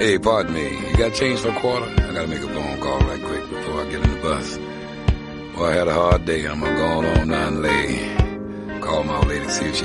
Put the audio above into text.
Hey, pardon me. You got change for a quarter? I gotta make a phone call right quick before I get in the bus. Boy, I had a hard day. I'm gonna go on now and lay. Call my old lady, see if she